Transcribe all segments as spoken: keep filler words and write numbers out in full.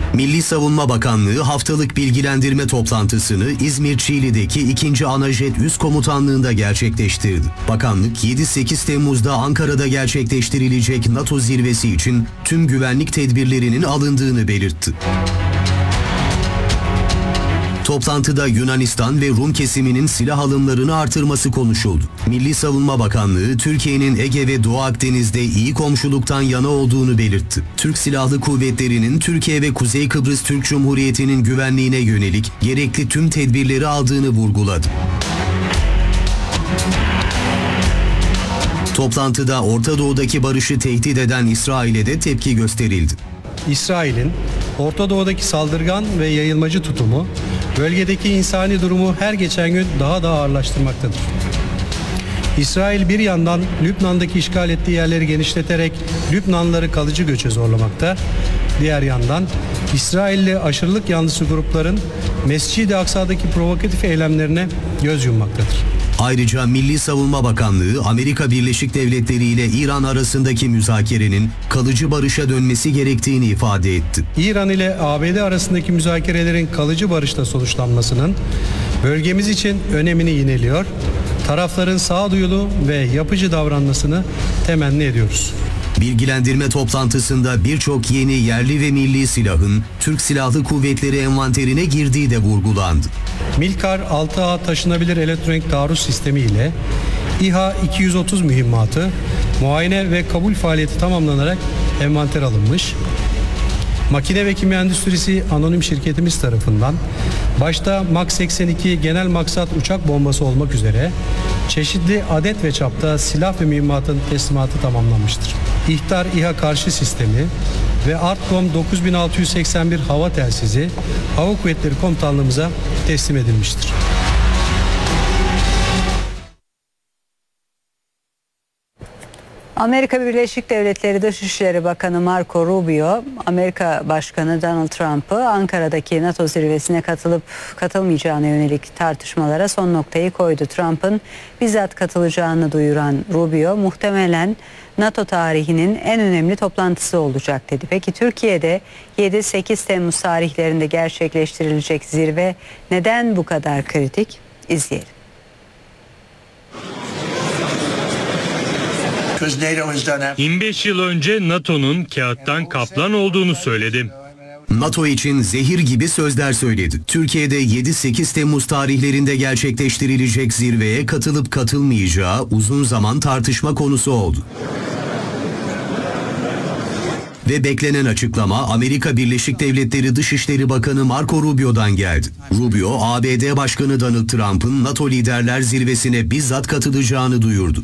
Milli Savunma Bakanlığı haftalık bilgilendirme toplantısını İzmir Çiğli'deki ikinci Anajet Üst Komutanlığı'nda gerçekleştirdi. Bakanlık yedi sekiz Temmuz'da Ankara'da gerçekleştirilecek NATO zirvesi için tüm güvenlik tedbirlerinin alındığını belirtti. Toplantıda Yunanistan ve Rum kesiminin silah alımlarını artırması konuşuldu. Milli Savunma Bakanlığı, Türkiye'nin Ege ve Doğu Akdeniz'de iyi komşuluktan yana olduğunu belirtti. Türk Silahlı Kuvvetleri'nin Türkiye ve Kuzey Kıbrıs Türk Cumhuriyeti'nin güvenliğine yönelik gerekli tüm tedbirleri aldığını vurguladı. Toplantıda Orta Doğu'daki barışı tehdit eden İsrail'e de tepki gösterildi. İsrail'in Orta Doğu'daki saldırgan ve yayılmacı tutumu, bölgedeki insani durumu her geçen gün daha da ağırlaştırmaktadır. İsrail bir yandan Lübnan'daki işgal ettiği yerleri genişleterek Lübnanlıları kalıcı göçe zorlamakta, diğer yandan İsrailli aşırılık yanlısı grupların Mescid-i Aksa'daki provokatif eylemlerine göz yummaktadır. Ayrıca Milli Savunma Bakanlığı, Amerika Birleşik Devletleri ile İran arasındaki müzakerenin kalıcı barışa dönmesi gerektiğini ifade etti. İran ile A B D arasındaki müzakerelerin kalıcı barışla sonuçlanmasının bölgemiz için önemini yineliyor, tarafların sağduyulu ve yapıcı davranmasını temenni ediyoruz. Bilgilendirme toplantısında birçok yeni yerli ve milli silahın Türk Silahlı Kuvvetleri envanterine girdiği de vurgulandı. Milkar altı A taşınabilir elektronik taarruz sistemi ile İHA iki yüz otuz mühimmatı muayene ve kabul faaliyeti tamamlanarak envanter alınmış. Makine ve Kimya Endüstrisi Anonim Şirketimiz tarafından başta MAK seksen iki genel maksat uçak bombası olmak üzere çeşitli adet ve çapta silah ve mühimmatın teslimatı tamamlanmıştır. İhtar İHA karşı sistemi ve Artcom dokuz bin altı yüz seksen bir hava telsizi Hava Kuvvetleri Komutanlığımıza teslim edilmiştir. Amerika Birleşik Devletleri Dışişleri Bakanı Marco Rubio, Amerika Başkanı Donald Trump'ı Ankara'daki NATO zirvesine katılıp katılmayacağına yönelik tartışmalara son noktayı koydu. Trump'ın bizzat katılacağını duyuran Rubio, muhtemelen NATO tarihinin en önemli toplantısı olacak dedi. Peki Türkiye'de yedi sekiz Temmuz tarihlerinde gerçekleştirilecek zirve neden bu kadar kritik? İzleyelim. yirmi beş yıl önce NATO'nun kağıttan kaplan olduğunu söyledim. NATO için zehir gibi sözler söyledi. Türkiye'de yedi sekiz Temmuz tarihlerinde gerçekleştirilecek zirveye katılıp katılmayacağı uzun zaman tartışma konusu oldu. Ve beklenen açıklama Amerika Birleşik Devletleri Dışişleri Bakanı Marco Rubio'dan geldi. Rubio, A B D Başkanı Donald Trump'ın NATO Liderler Zirvesi'ne bizzat katılacağını duyurdu.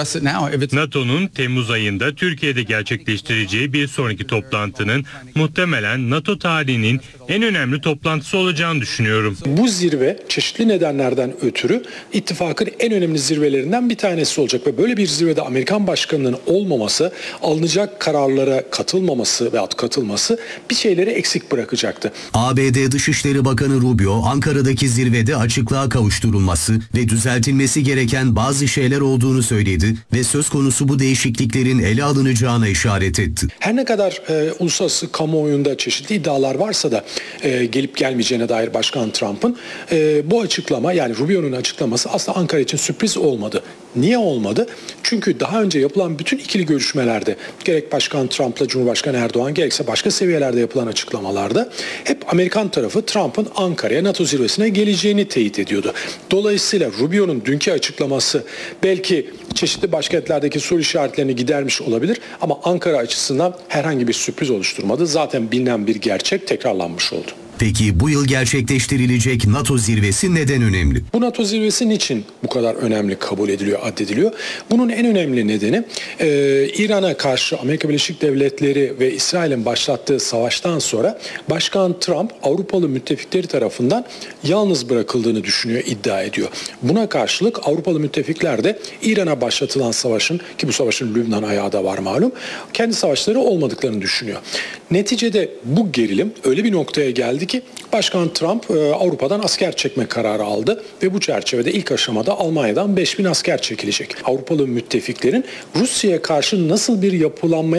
NATO'nun Temmuz ayında Türkiye'de gerçekleştireceği bir sonraki toplantının muhtemelen NATO tarihinin en önemli toplantısı olacağını düşünüyorum. Bu zirve çeşitli nedenlerden ötürü ittifakın en önemli zirvelerinden bir tanesi olacak ve böyle bir zirvede Amerikan başkanının olmaması, alınacak kararlara katılmaması veyahut katılması bir şeyleri eksik bırakacaktı. A B D Dışişleri Bakanı Rubio, Ankara'daki zirvede açıklığa kavuşturulması ve düzeltilmesi gereken bazı şeyler olduğunu söyledi ve söz konusu bu değişikliklerin ele alınacağına işaret etti. Her ne kadar e, uluslararası kamuoyunda çeşitli iddialar varsa da e, gelip gelmeyeceğine dair Başkan Trump'ın e, bu açıklama, yani Rubio'nun açıklaması aslında Ankara için sürpriz olmadı. Niye olmadı? Çünkü daha önce yapılan bütün ikili görüşmelerde gerek Başkan Trump'la Cumhurbaşkanı Erdoğan gerekse başka seviyelerde yapılan açıklamalarda hep Amerikan tarafı Trump'ın Ankara'ya NATO zirvesine geleceğini teyit ediyordu. Dolayısıyla Rubio'nun dünkü açıklaması belki çeşitli başkentlerdeki soru işaretlerini gidermiş olabilir ama Ankara açısından herhangi bir sürpriz oluşturmadı. Zaten bilinen bir gerçek tekrarlanmış oldu. Peki bu yıl gerçekleştirilecek NATO zirvesi neden önemli? Bu NATO zirvesi niçin bu kadar önemli kabul ediliyor, addediliyor? Bunun en önemli nedeni e, İran'a karşı Amerika Birleşik Devletleri ve İsrail'in başlattığı savaştan sonra Başkan Trump Avrupalı müttefikleri tarafından yalnız bırakıldığını düşünüyor, iddia ediyor. Buna karşılık Avrupalı müttefikler de İran'a başlatılan savaşın, ki bu savaşın Lübnan ayağı da var malum, kendi savaşları olmadıklarını düşünüyor. Neticede bu gerilim öyle bir noktaya geldi ki Başkan Trump Avrupa'dan asker çekme kararı aldı ve bu çerçevede ilk aşamada Almanya'dan beş bin asker çekilecek. Avrupalı müttefiklerin Rusya'ya karşı nasıl bir yapılanmaya